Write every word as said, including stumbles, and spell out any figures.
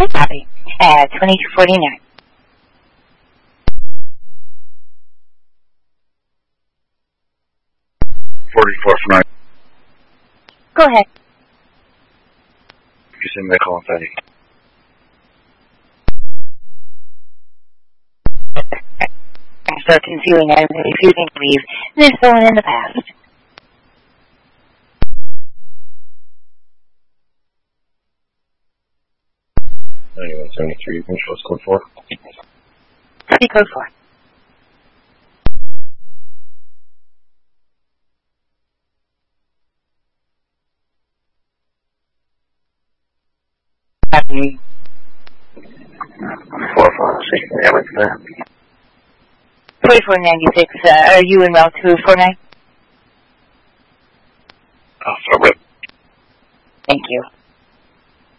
Copy. Uh, twenty-two forty-nine. forty-four for nine. Go ahead. Using the call thirty. So concealing items and refusing to leave. This phone in the past. ninety-one seventy-three, control code four. City code four. Copy. four five six, yeah, what's that? twenty-four ninety-six, uh, are you in route two forty-nine? Alpha Rip. Thank you.